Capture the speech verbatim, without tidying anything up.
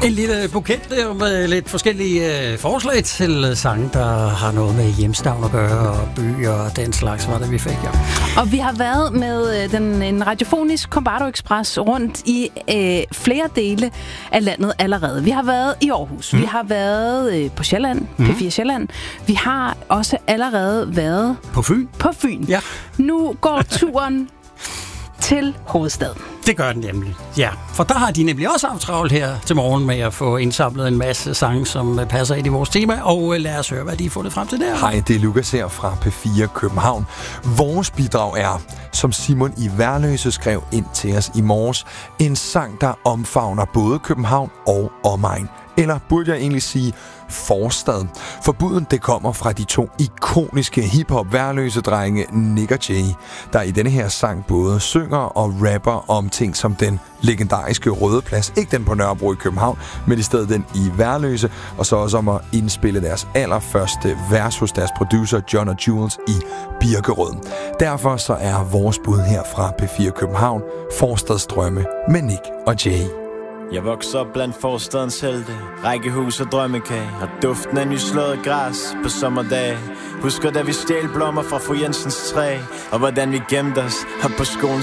En lille buket der med lidt forskellige øh, forslag til øh, sange, der har noget med hjemstavn at gøre, og byer og den slags, var det vi fik, ja. Og vi har været med øh, den, en radiofonisk Combardo Express rundt i øh, flere dele af landet allerede. Vi har været i Aarhus, mm. vi har været øh, på Sjælland, mm. P fire Sjælland. Vi har også allerede været på Fyn. På Fyn. Ja. Nu går turen til hovedstaden. Det gør den nemlig, ja. For der har de nemlig også haft travlt her til morgen med at få indsamlet en masse sange, som passer ind i vores tema, og lad os høre, hvad de har fundet frem til der. Hej, det er Lukas her fra P fire København. Vores bidrag er, som Simon i Værløse skrev ind til os i morges, en sang, der omfavner både København og omegn. Eller burde jeg egentlig sige forstad. Forbuden det kommer fra de to ikoniske hip-hop værløse drenge Nick og Jay, der i denne her sang både synger og rapper om ting som den legendariske Røde Plads, ikke den på Nørrebro i København, men i stedet den i Værløse, og så også om at indspille deres allerførste vers hos deres producer John og Jules i Birkerød. Derfor så er vores bud her fra P fire København Forstadsdrømme med Nick og Jay. Jeg voksede op blandt forstadens helte, rækkehus og drømmekage, og duften af nyslået græs på sommerdage. Husker da vi stjal blommer fra fru Jensens træ, og hvordan vi gemte os op på skolens